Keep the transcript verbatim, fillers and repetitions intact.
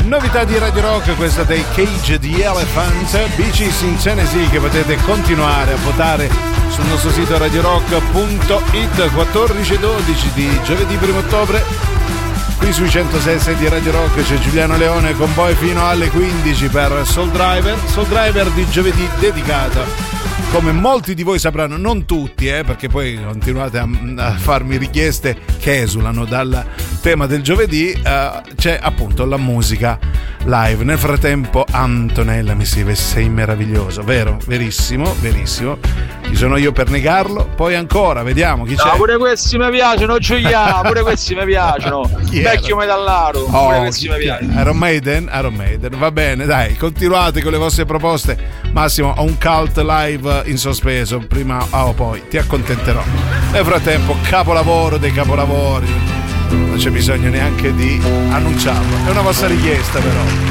Novità di Radio Rock, questa dei Cage the Elephant, Beaches in Tennessee, che potete continuare a votare sul nostro sito radio rock punto it. Quattordici e dodici di giovedì primo ottobre, qui sui centosei di Radio Rock c'è Giuliano Leone con voi fino alle quindici per Soul Driver. Soul Driver di giovedì dedicata, come molti di voi sapranno, non tutti, eh, perché poi continuate a, a farmi richieste che esulano dal tema del giovedì, uh, c'è appunto la musica live. Nel frattempo Antonella mi scrive: sei meraviglioso. Vero, verissimo, verissimo. Chi sono io per negarlo? Poi ancora, vediamo chi c'è. No, pure questi mi piacciono, Giuliano, pure questi mi piacciono. Vecchio metallaro, oh, pure questi mi piacciono. Iron Maiden, Iron Maiden, va bene, dai, continuate con le vostre proposte. Massimo, ho un cult live in sospeso, prima o poi ti accontenterò. Nel frattempo, capolavoro dei capolavori, non c'è bisogno neanche di annunciarlo, è una vostra richiesta però.